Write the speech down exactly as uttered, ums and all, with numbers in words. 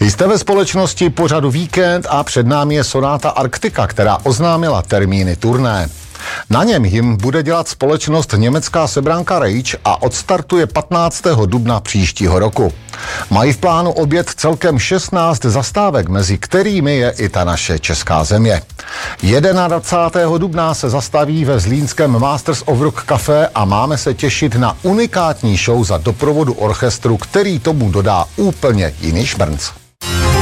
Jste ve společnosti pořadu Víkend a před námi je Sonata Arctica, která oznámila termíny turné. Na něm jim bude dělat společnost německá sebranka Rage a odstartuje patnáctého dubna příštího roku. Mají v plánu objet celkem šestnáct zastávek, mezi kterými je i ta naše česká země. dvacátého prvního dubna se zastaví ve zlínském Masters of Rock Café a máme se těšit na unikátní show za doprovodu orchestru, který tomu dodá úplně jiný šmrnc.